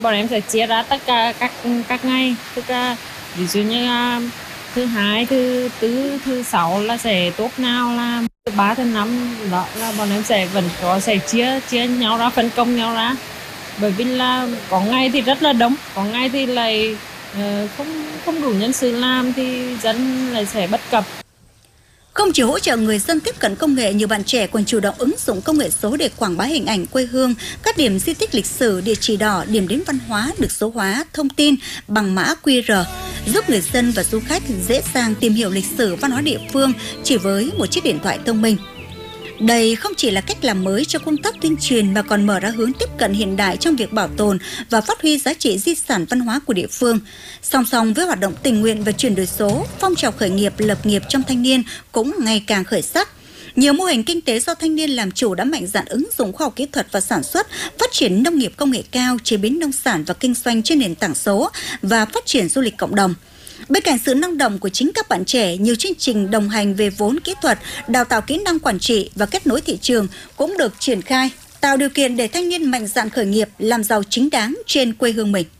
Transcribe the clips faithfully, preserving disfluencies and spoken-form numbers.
Bọn em sẽ chia ra tất cả các các ngày, tức là ví dụ như là thứ hai, thứ tư, thứ sáu là sẽ tốt nào, là thứ ba, thứ năm đó là bọn em sẽ vẫn có sẽ chia chia nhau ra, phân công nhau ra. Bởi vì là có ngày thì rất là đông, có ngày thì lại uh, không không đủ nhân sự làm thì dân lại sẽ bất cập. Không chỉ hỗ trợ người dân tiếp cận công nghệ, nhiều bạn trẻ còn chủ động ứng dụng công nghệ số để quảng bá hình ảnh quê hương, các điểm di tích lịch sử, địa chỉ đỏ, điểm đến văn hóa được số hóa thông tin bằng mã quy rờ, giúp người dân và du khách dễ dàng tìm hiểu lịch sử văn hóa địa phương chỉ với một chiếc điện thoại thông minh. Đây không chỉ là cách làm mới cho công tác tuyên truyền mà còn mở ra hướng tiếp cận hiện đại trong việc bảo tồn và phát huy giá trị di sản văn hóa của địa phương. Song song với hoạt động tình nguyện và chuyển đổi số, phong trào khởi nghiệp lập nghiệp trong thanh niên cũng ngày càng khởi sắc. Nhiều mô hình kinh tế do thanh niên làm chủ đã mạnh dạn ứng dụng khoa học kỹ thuật và sản xuất, phát triển nông nghiệp công nghệ cao, chế biến nông sản và kinh doanh trên nền tảng số và phát triển du lịch cộng đồng. Bên cạnh sự năng động của chính các bạn trẻ, nhiều chương trình đồng hành về vốn kỹ thuật, đào tạo kỹ năng quản trị và kết nối thị trường cũng được triển khai, tạo điều kiện để thanh niên mạnh dạn khởi nghiệp, làm giàu chính đáng trên quê hương mình.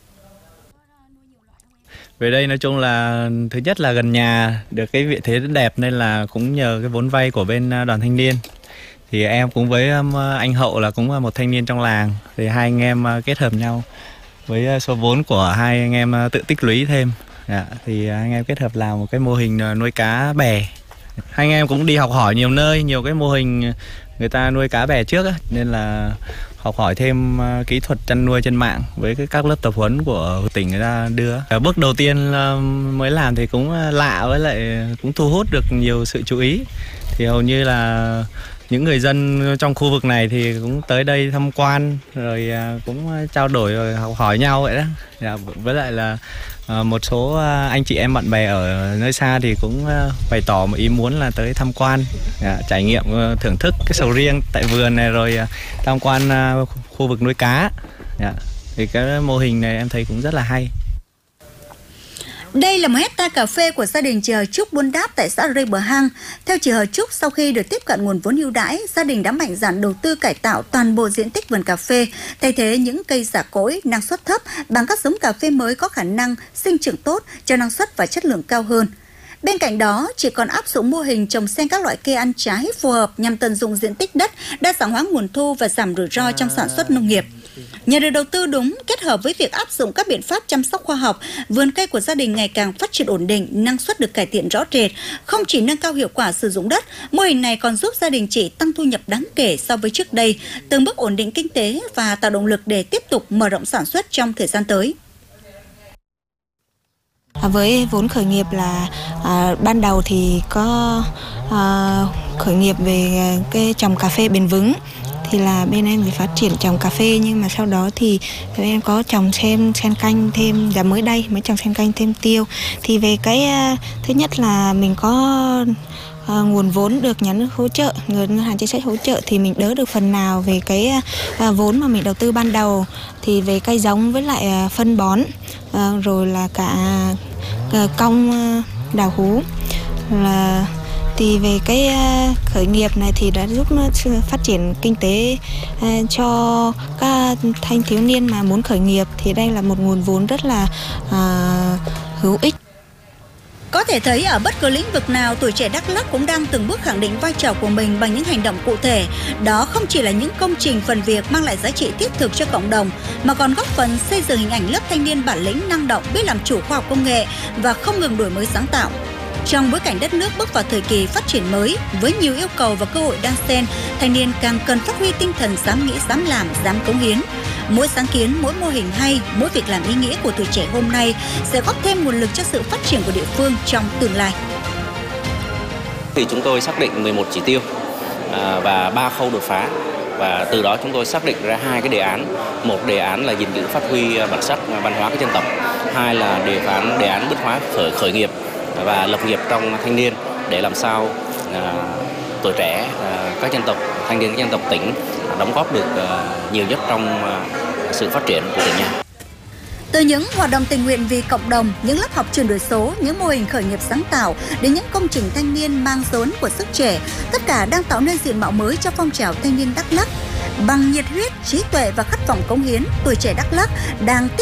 Về đây nói chung là thứ nhất là gần nhà, được cái vị thế rất đẹp nên là cũng nhờ cái vốn vay của bên đoàn thanh niên. Thì em cũng với anh Hậu là cũng là một thanh niên trong làng, thì hai anh em kết hợp nhau với số vốn của hai anh em tự tích lũy thêm. Dạ, thì anh em kết hợp làm một cái mô hình nuôi cá bè. Hai anh em cũng đi học hỏi nhiều nơi, nhiều cái mô hình người ta nuôi cá bè trước á, nên là học hỏi thêm kỹ thuật chăn nuôi trên mạng với các lớp tập huấn của tỉnh người ta đưa. Ở bước đầu tiên mới làm thì cũng lạ, với lại cũng thu hút được nhiều sự chú ý. Thì hầu như là những người dân trong khu vực này thì cũng tới đây tham quan, rồi cũng trao đổi rồi học hỏi nhau vậy đó. Với lại là một số anh chị em bạn bè ở nơi xa thì cũng bày tỏ một ý muốn là tới tham quan, trải nghiệm thưởng thức cái sầu riêng tại vườn này, rồi tham quan khu vực nuôi cá. Thì cái mô hình này em thấy cũng rất là hay. Đây là một hecta cà phê của gia đình chị Hờ Trúc Buôn Đáp tại xã Rê Bờ Hang. Theo chị Hờ Trúc, sau khi được tiếp cận nguồn vốn ưu đãi, gia đình đã mạnh dạn đầu tư cải tạo toàn bộ diện tích vườn cà phê, thay thế những cây già cỗi, năng suất thấp bằng các giống cà phê mới có khả năng sinh trưởng tốt, cho năng suất và chất lượng cao hơn. Bên cạnh đó, chị còn áp dụng mô hình trồng xen các loại cây ăn trái phù hợp nhằm tận dụng diện tích đất, đa dạng hóa nguồn thu và giảm rủi ro trong sản xuất nông nghiệp. Nhờ được đầu tư đúng, kết hợp với việc áp dụng các biện pháp chăm sóc khoa học, vườn cây của gia đình ngày càng phát triển ổn định, năng suất được cải thiện rõ rệt. Không chỉ nâng cao hiệu quả sử dụng đất, mô hình này còn giúp gia đình chị tăng thu nhập đáng kể so với trước đây, từng bước ổn định kinh tế và tạo động lực để tiếp tục mở rộng sản xuất trong thời gian tới. Với vốn khởi nghiệp là à, ban đầu thì có à, khởi nghiệp về cái trồng cà phê bền vững, thì là bên em thì phát triển trồng cà phê, nhưng mà sau đó thì bên em có trồng thêm sen canh thêm, và mới đây mới trồng sen canh thêm tiêu. Thì về cái à, thứ nhất là mình có à, nguồn vốn được nhà nước hỗ trợ, ngân hàng chính sách hỗ trợ, thì mình đỡ được phần nào về cái à, vốn mà mình đầu tư ban đầu. Thì về cây giống với lại à, phân bón, à, rồi là cả à, cong à, đào hú, là thì về cái uh, khởi nghiệp này thì đã giúp nó phát triển kinh tế uh, cho các thanh thiếu niên mà muốn khởi nghiệp, thì đây là một nguồn vốn rất là uh, hữu ích. Có thể thấy ở bất cứ lĩnh vực nào, tuổi trẻ Đắk Lắk cũng đang từng bước khẳng định vai trò của mình bằng những hành động cụ thể. Đó không chỉ là những công trình phần việc mang lại giá trị thiết thực cho cộng đồng, mà còn góp phần xây dựng hình ảnh lớp thanh niên bản lĩnh, năng động, biết làm chủ khoa học công nghệ và không ngừng đổi mới sáng tạo. Trong bối cảnh đất nước bước vào thời kỳ phát triển mới, với nhiều yêu cầu và cơ hội đan xen, thanh niên càng cần phát huy tinh thần dám nghĩ, dám làm, dám cống hiến. Mỗi sáng kiến, mỗi mô hình hay, mỗi việc làm ý nghĩa của tuổi trẻ hôm nay sẽ góp thêm nguồn lực cho sự phát triển của địa phương trong tương lai. Thì chúng tôi xác định mười một chỉ tiêu và ba khâu đột phá, và từ đó chúng tôi xác định ra hai cái đề án. Một đề án là gìn giữ phát huy bản sắc văn hóa của dân tộc, hai là đề án đề án bứt phá khởi khởi nghiệp và lập nghiệp trong thanh niên, để làm sao à, tuổi trẻ à, các dân tộc, thanh niên các dân tộc tỉnh đóng góp được à, nhiều nhất trong à, sự phát triển của tỉnh nhà. Từ những hoạt động tình nguyện vì cộng đồng, những lớp học chuyển đổi số, những mô hình khởi nghiệp sáng tạo đến những công trình thanh niên mang dấu ấn của sức trẻ, tất cả đang tạo nên diện mạo mới cho phong trào thanh niên Đắk Lắk. Bằng nhiệt huyết, trí tuệ và khát vọng cống hiến, tuổi trẻ Đắk Lắk đang